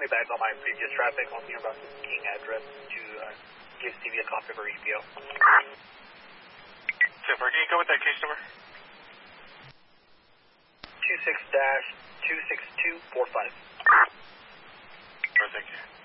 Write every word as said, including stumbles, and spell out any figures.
me back on my previous traffic on the about King address to uh, give Stevie a copy of her E P O. So far, can you go with that case number? two six dash two six two four five. Oh, thank you.